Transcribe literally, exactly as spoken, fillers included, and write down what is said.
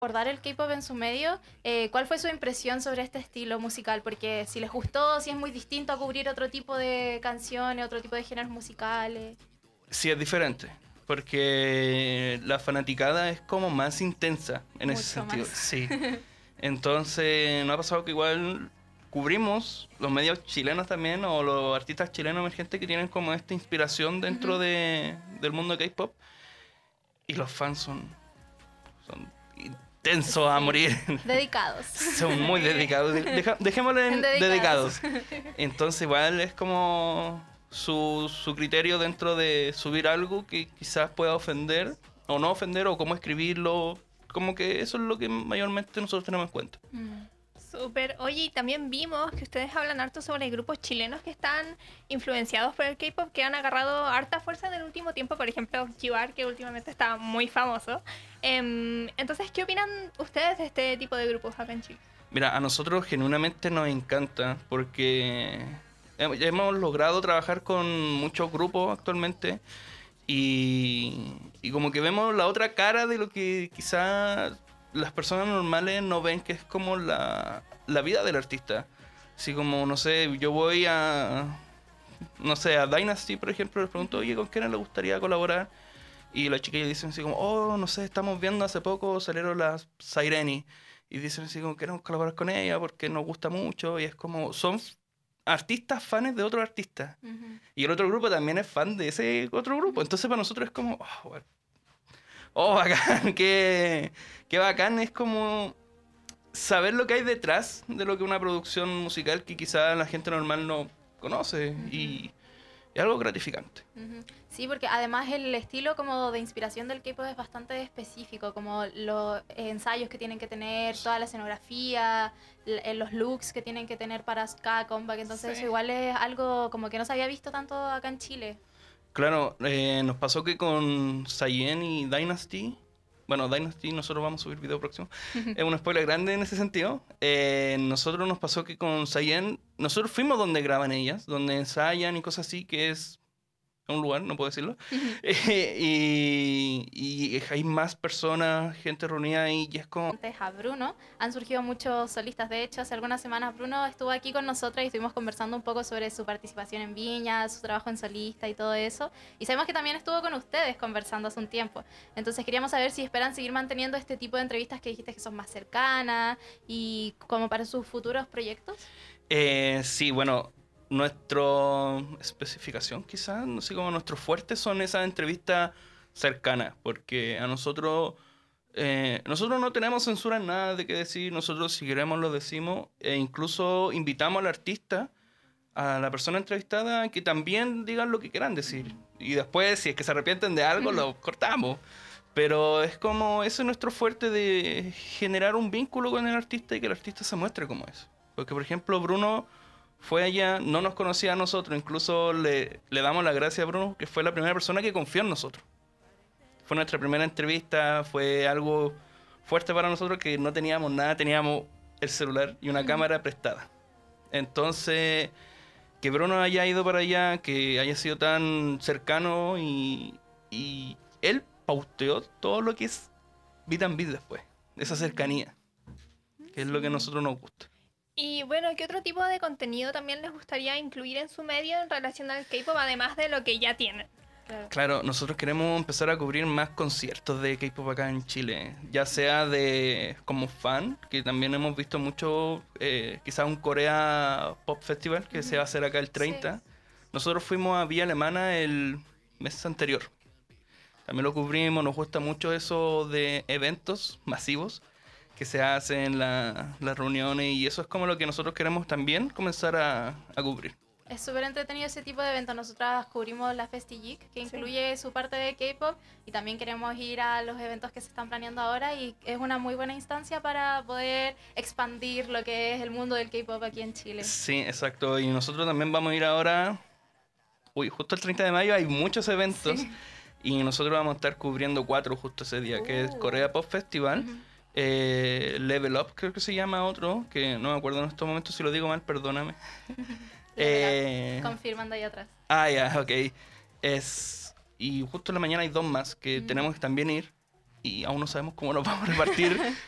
abordar el K-pop en su medio, eh, ¿cuál fue su impresión sobre este estilo musical? Porque si les gustó, si es muy distinto a cubrir otro tipo de canciones, otro tipo de géneros musicales. Sí, es diferente, porque la fanaticada es como más intensa en ese Mucho sentido. más. Sí. Entonces, nos ha pasado que igual cubrimos los medios chilenos también, o los artistas chilenos emergentes que tienen como esta inspiración dentro Ujú. de, del mundo de K-pop, y los fans son, son intensos a Sí, morir. dedicados. Son muy dedicados. Deja- dejémosle en En dedicados. dedicados. Entonces igual es como su, su criterio dentro de subir algo que quizás pueda ofender o no ofender, o cómo escribirlo. Como que eso es lo que mayormente nosotros tenemos en cuenta. Mm. Súper. Oye, y también vimos que ustedes hablan harto sobre grupos chilenos que están influenciados por el K-pop, que han agarrado harta fuerza en el último tiempo. Por ejemplo, Q R, que últimamente está muy famoso. Em, entonces, ¿qué opinan ustedes de este tipo de grupos acá en Chile? Mira, a nosotros genuinamente nos encanta porque hem- hemos logrado trabajar con muchos grupos actualmente, y, y como que vemos la otra cara de lo que quizás las personas normales no ven, que es como la, la vida del artista. Así como, no sé, yo voy a, no sé, a Dynasty, por ejemplo, les pregunto, oye, ¿con quién le gustaría colaborar? Y las chiquillas dicen así como, oh, no sé, estamos viendo hace poco, salieron las Sireni. Y dicen así como, queremos colaborar con ella porque nos gusta mucho. Y es como, son f- artistas fans de otro artista. Ujú. Y el otro grupo también es fan de ese otro grupo. Entonces para nosotros es como, oh, bueno, oh, bacán, qué, qué bacán. Es como saber lo que hay detrás de lo que una producción musical que quizá la gente normal no conoce. Y es algo gratificante. Ujú. Sí, porque además el estilo como de inspiración del K-pop es bastante específico, como los ensayos que tienen que tener, toda la escenografía, l- eh, los looks que tienen que tener para cada comeback, entonces Sí. eso igual es algo como que no se había visto tanto acá en Chile. Claro, eh, nos pasó que con Sayen y Dynasty, bueno, Dynasty nosotros vamos a subir video próximo, es un spoiler grande en ese sentido. Eh, nosotros nos pasó que con Sayen, nosotros fuimos donde graban ellas, donde ensayan y cosas así, que es un lugar, no puedo decirlo. Eh, y, y hay más personas, gente reunida ahí, y es como... Antes a Bruno, han surgido muchos solistas, de hecho hace algunas semanas Bruno estuvo aquí con nosotras y estuvimos conversando un poco sobre su participación en Viña, su trabajo en solista y todo eso, y sabemos que también estuvo con ustedes conversando hace un tiempo, entonces queríamos saber si esperan seguir manteniendo este tipo de entrevistas que dijiste que son más cercanas y como para sus futuros proyectos. Eh, sí, bueno, nuestra especificación quizás, no sé, como nuestros fuertes son esas entrevistas cercanas, porque a nosotros, eh, nosotros no tenemos censura en nada de qué decir, nosotros si queremos lo decimos, e incluso invitamos al artista, a la persona entrevistada, a que también digan lo que quieran decir, y después si es que se arrepienten de algo, lo cortamos. Pero es como, ese es nuestro fuerte, de generar un vínculo con el artista y que el artista se muestre como es. Porque, por ejemplo, Bruno fue allá, no nos conocía a nosotros, incluso le, le damos las gracias a Bruno, que fue la primera persona que confió en nosotros. Fue nuestra primera entrevista, fue algo fuerte para nosotros, que no teníamos nada, teníamos el celular y una cámara prestada. Entonces, que Bruno haya ido para allá, que haya sido tan cercano, y, y él pauteó todo lo que es Beat and Beat después, esa cercanía, que es lo que a nosotros nos gusta. Y bueno, ¿qué otro tipo de contenido también les gustaría incluir en su medio en relación al K-pop, además de lo que ya tienen? Claro. Claro, nosotros queremos empezar a cubrir más conciertos de K-pop acá en Chile, ya sea de como fan, que también hemos visto mucho, eh, quizás un Corea Pop Festival que se va a hacer acá el treinta. Sí. Nosotros fuimos a Vía Alemana el mes anterior. También lo cubrimos, nos gusta mucho eso de eventos masivos que se hacen, la- las reuniones, y eso es como lo que nosotros queremos también comenzar a, a cubrir. Es súper entretenido ese tipo de eventos. Nosotras cubrimos la FestiGeek, que incluye su parte de K-pop, y también queremos ir a los eventos que se están planeando ahora, y es una muy buena instancia para poder expandir lo que es el mundo del K-pop aquí en Chile. Sí, exacto, y nosotros también vamos a ir ahora, uy, justo el treinta de mayo hay muchos eventos, Sí. y nosotros vamos a estar cubriendo cuatro justo ese día, que es Uh. Corea Pop Festival, Ujú. eh, Level Up creo que se llama otro, que no me acuerdo en estos momentos, si lo digo mal, perdóname. Eh, Confirmando ahí atrás. Ah, ya, ok. Es... Y justo en la mañana hay dos más que Mm. tenemos que también ir, y aún no sabemos cómo nos vamos a repartir